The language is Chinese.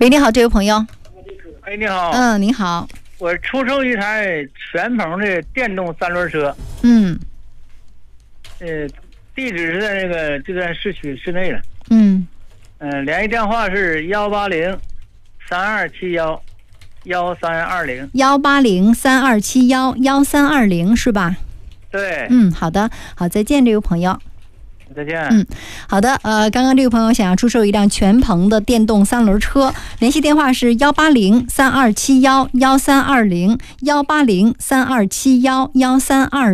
喂，你好，这位朋友。 哎，你好。 你好。 我出售一台全鹏的电动三轮车。地址是在就在市区市内了。联系电话是180-3271-1320。 180-3271-1320是吧？ 对。 好的，好，再见，这位朋友。 再见。 好的，刚刚这位朋友想要出售一辆全鹏的电动三轮车，联系电话是180-3271-1320，180-3271-1320。